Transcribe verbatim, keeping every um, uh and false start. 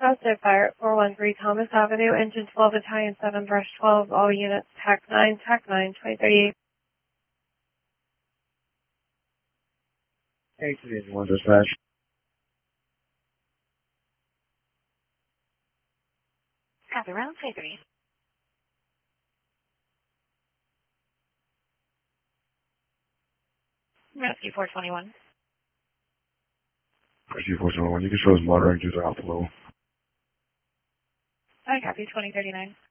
positive fire at four one three Thomas Avenue, engine twelve, Italian seven, brush twelve, all units, TAC nine, TAC nine, twenty thirty-eight. Hey, Engine one dispatch. Copy, round three three. Rescue four twenty-one. Rescue four twenty-one, you can show us moderate to the alpha level. I copy twenty thirty-nine.